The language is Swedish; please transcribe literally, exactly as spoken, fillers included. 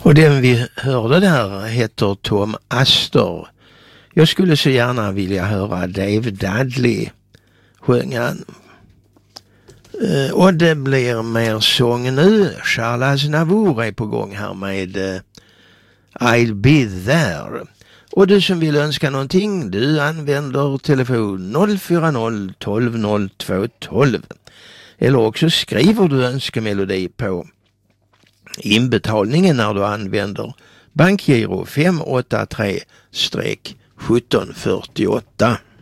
Och den vi hörde där heter Tom Astor. Jag skulle så gärna vilja höra Dave Dudley sjunga han. Uh, och det blir mer sång nu. Charles Aznavour är på gång här med uh, I'll be there. Och du som vill önska någonting, du använder telefon noll fyra noll tolv noll två tolv. Eller också skriver du önskemelodi på inbetalningen när du använder bankgiro fem åtta tre sjutton fyrtioåtta.